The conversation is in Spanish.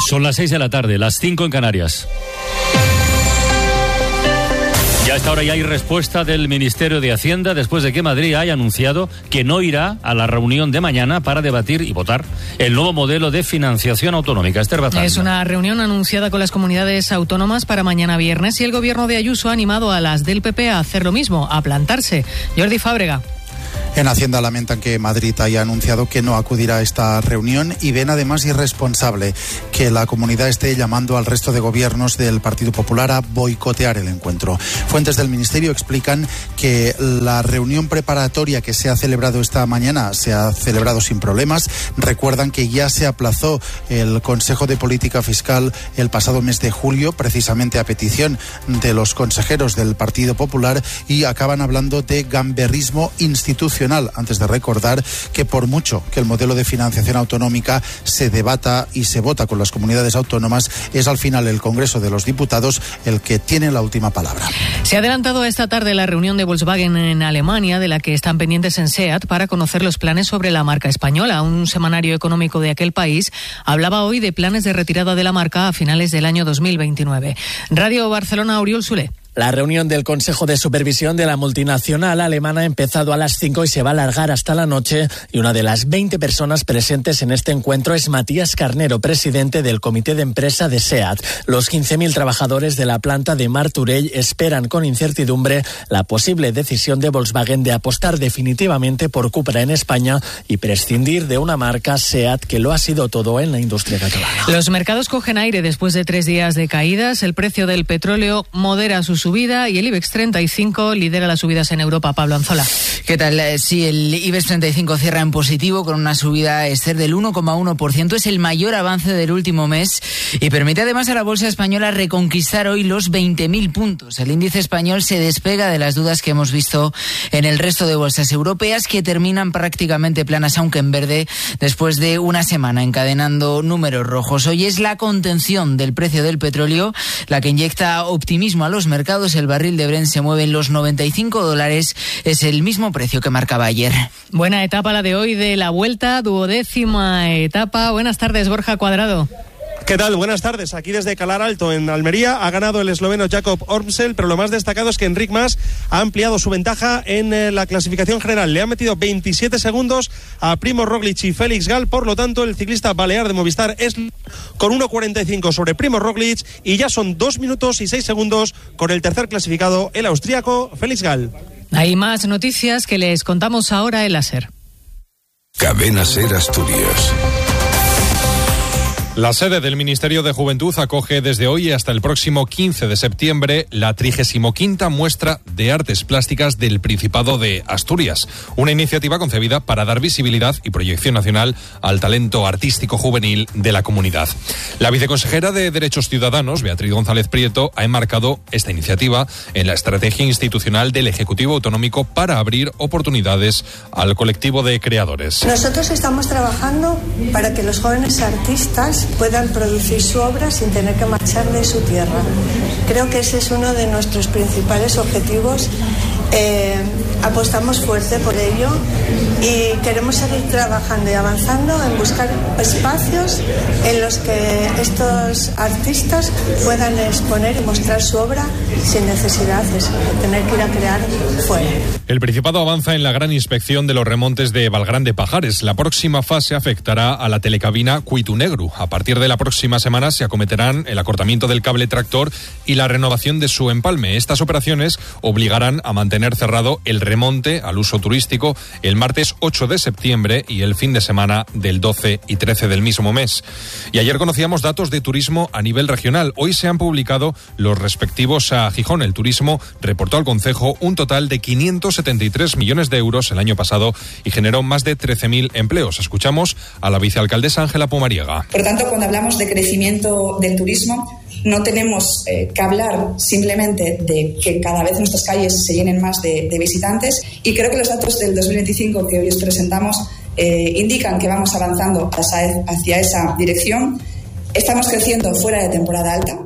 Son las 6 de la tarde, las 5 en Canarias. Ya a esta hora ya hay respuesta del Ministerio de Hacienda después de que Madrid haya anunciado que no irá a la reunión de mañana para debatir y votar el nuevo modelo de financiación autonómica. Esther Bazán. Es una reunión anunciada con las comunidades autónomas para mañana viernes y el gobierno de Ayuso ha animado a las del PP a hacer lo mismo, a plantarse. Jordi Fábrega. En Hacienda lamentan que Madrid haya anunciado que no acudirá a esta reunión y ven además irresponsable que la comunidad esté llamando al resto de gobiernos del Partido Popular a boicotear el encuentro. Fuentes del Ministerio explican que la reunión preparatoria que se ha celebrado esta mañana se ha celebrado sin problemas. Recuerdan que ya se aplazó el Consejo de Política Fiscal el pasado mes de julio, precisamente a petición de los consejeros del Partido Popular, y acaban hablando de gamberrismo institucional, antes de recordar que por mucho que el modelo de financiación autonómica se debata y se vota con las comunidades autónomas, es al final el Congreso de los Diputados el que tiene la última palabra. Se ha adelantado esta tarde la reunión de Volkswagen en Alemania, de la que están pendientes en SEAT para conocer los planes sobre la marca española. Un semanario económico de aquel país hablaba hoy de planes de retirada de la marca a finales del año 2029. Radio Barcelona, Oriol Soler. La reunión del Consejo de Supervisión de la multinacional alemana ha empezado a las 5 y se va a alargar hasta la noche, y una de las 20 personas presentes en este encuentro es Matías Carnero, presidente del Comité de Empresa de SEAT. Los 15.000 trabajadores de la planta de Martorell esperan con incertidumbre la posible decisión de Volkswagen de apostar definitivamente por Cupra en España y prescindir de una marca SEAT que lo ha sido todo en la industria catalana. Los mercados cogen aire después de 3 días de caídas. El precio del petróleo modera su subida y el IBEX 35 lidera las subidas en Europa. Pablo Anzola. ¿Qué tal? Sí, el IBEX 35 cierra en positivo con una subida, Esther, del 1,1%. Es el mayor avance del último mes y permite además a la bolsa española reconquistar hoy los 20.000 puntos. El índice español se despega de las dudas que hemos visto en el resto de bolsas europeas, que terminan prácticamente planas, aunque en verde, después de una semana encadenando números rojos. Hoy es la contención del precio del petróleo la que inyecta optimismo a los mercados. El barril de Brent se mueve en los $95, es el mismo precio que marcaba ayer. Buena etapa la de hoy de la Vuelta, 12ª etapa. Buenas tardes, Borja Cuadrado. ¿Qué tal? Buenas tardes. Aquí desde Calar Alto, en Almería, ha ganado el esloveno Jakob Ormsel, pero lo más destacado es que Enric Mas ha ampliado su ventaja en la clasificación general. Le ha metido 27 segundos a Primož Roglic y Félix Gall. Por lo tanto, el ciclista balear de Movistar es con 1.45 sobre Primož Roglic, y ya son 2 minutos y 6 segundos con el tercer clasificado, el austríaco Félix Gall. Hay más noticias que les contamos ahora en la SER. Cadena SER Asturias. La sede del Ministerio de Juventud acoge desde hoy hasta el próximo 15 de septiembre la 35ª muestra de artes plásticas del Principado de Asturias, una iniciativa concebida para dar visibilidad y proyección nacional al talento artístico juvenil de la comunidad. La viceconsejera de Derechos Ciudadanos, Beatriz González Prieto, ha enmarcado esta iniciativa en la estrategia institucional del Ejecutivo Autonómico para abrir oportunidades al colectivo de creadores. Nosotros estamos trabajando para que los jóvenes artistas puedan producir su obra sin tener que marchar de su tierra. Creo que ese es uno de nuestros principales objetivos. Apostamos fuerte por ello y queremos seguir trabajando y avanzando en buscar espacios en los que estos artistas puedan exponer y mostrar su obra sin necesidad de tener que ir a crear fuera. El Principado avanza en la gran inspección de los remontes de Valgrande Pajares. La próxima fase afectará a la telecabina Cuitu Negru. A partir de la próxima semana se acometerán el acortamiento del cable tractor y la renovación de su empalme. Estas operaciones obligarán a mantener cerrado el remonte al uso turístico el martes 8 de septiembre y el fin de semana del 12 y 13 del mismo mes. Y ayer conocíamos datos de turismo a nivel regional. Hoy se han publicado los respectivos a Gijón. El turismo reportó al concejo un total de 573 millones de euros el año pasado y generó más de 13.000 empleos. Escuchamos a la vicealcaldesa Ángela Pumariega. Por tanto, cuando hablamos de crecimiento del turismo, no tenemos que hablar simplemente de que cada vez nuestras calles se llenen más de visitantes, y creo que los datos del 2025 que hoy os presentamos indican que vamos avanzando hacia esa dirección. Estamos creciendo fuera de temporada alta.